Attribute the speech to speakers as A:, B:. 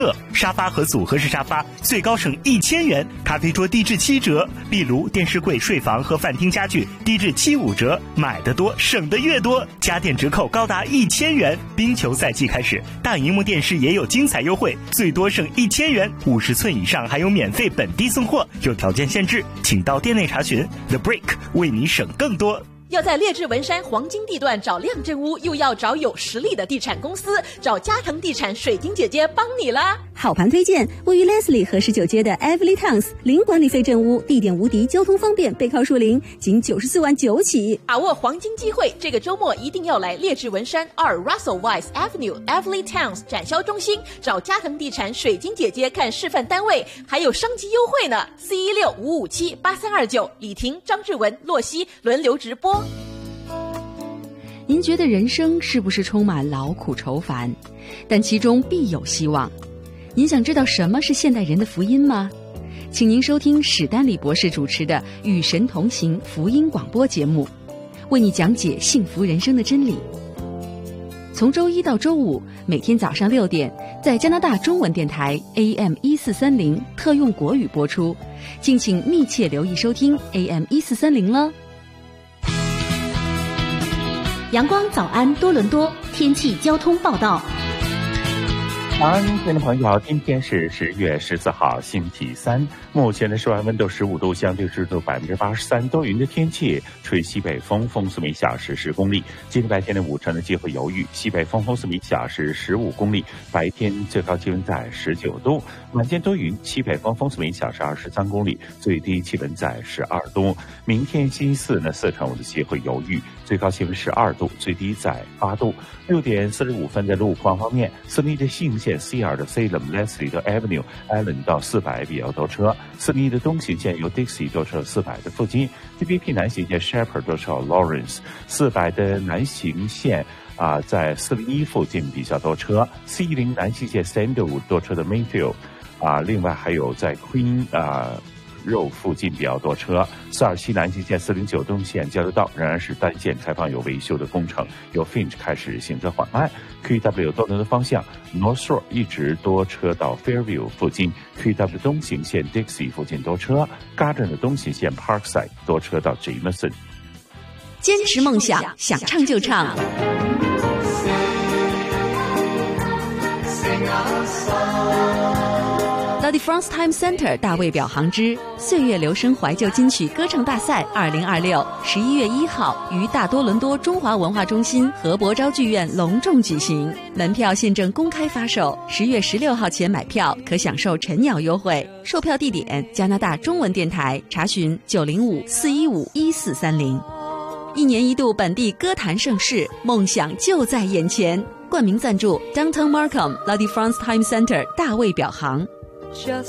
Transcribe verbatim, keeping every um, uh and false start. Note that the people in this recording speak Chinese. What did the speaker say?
A: 沙发和组合式沙发最高省一千元，咖啡桌低至七折，壁炉、电视柜、睡房和饭厅家具低至七五折，买的多省的越多，家电折扣高达一千元。冰球赛季开始，大荧幕电视也有精彩优惠，最多省一千元，五十寸以上还有免费本地送货，有条件限制，请到店内查询。The Break 为你省更多。
B: 要在列治文山黄金地段找亮正屋，又要找有实力的地产公司，找嘉腾地产水晶姐姐帮你啦！
C: 好盘推荐，位于 Leslie 和十九街的 Everly Towns 零管理费正屋，地点无敌，交通方便，背靠树林，仅九十四万九起。
B: 把握黄金机会，这个周末一定要来列治文山二 Russell Weiss Avenue Everly Towns 展销中心，找嘉腾地产水晶姐姐看示范单位，还有升级优惠呢。四一六五五七八三二九，李婷、张志文、洛西轮流直播。
D: 您觉得人生是不是充满劳苦愁烦？但其中必有希望。您想知道什么是现代人的福音吗？请您收听史丹利博士主持的《与神同行》福音广播节目，为你讲解幸福人生的真理。从周一到周五，每天早上六点，在加拿大中文电台 A M 一四三零特用国语播出，敬请密切留意收听 A M 一四三零了。
E: 阳光早安多伦多天气交通报道。
F: 早安，听众朋友，今天是十月十四号，星期三。目前的室外温度十五度，相对湿度百分之八十三，多云的天气，吹西北风，风速每小时十公里。今天白天的五成的机会有雨，西北风，风速每小时十五公里。白天最高气温在十九度，晚间多云，西北风，风速每小时二十三公里，最低气温在十二度。明天星期四呢，四成的机会有雨，最高气温十二度，最低在八度。六点四十五分，在路况方面，斯尼的信线 C R 的 Salem Leslie 的 Avenue Allen 到四百比较多车，斯尼的东行线由 Dixie 多车四百的附近 ，T B P 南行线 Shepherd 多车 Lawrence 四百的南行线啊、呃，在四零一附近比较多车 ，C 零南行线 Sandalwood 多车的 Mayfield 啊、呃，另外还有在 Queen 啊、呃。肉附近比较多车，四二七南行线四零九东线交流道仍然是单线开放有维修的工程，由 Finch 开始行车缓慢。Q W 多伦的方向 North Shore 一直多车到 Fairview 附近 ，Q W 东行线 Dixie 附近多车 ，Garden 的东行线 Parkside 多车到 Jameson。
D: 坚持梦想，想唱就唱。La France Time Center 大卫表行之岁月留声怀旧金曲歌唱大赛二零二六，十一月一号于大多伦多中华文化中心何伯昭剧院隆重举行，门票现正公开发售，十月十六号前买票可享受晨鸟优惠。售票地点加拿大中文电台，查询九零五四一五一四三零。一年一度本地歌坛盛事，梦想就在眼前。冠名赞助 Downtown Markham La France Time Center 大卫表行。
G: Just